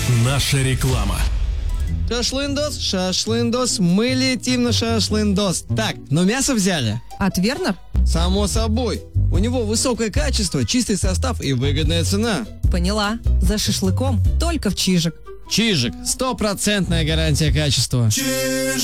Наша реклама. Шашлындос, мы летим на шашлындос. Так, но мясо взяли? От Вернер? Само собой. У него высокое качество, чистый состав и выгодная цена. Поняла. За шашлыком только в Чижик. Чижик, 100% гарантия качества.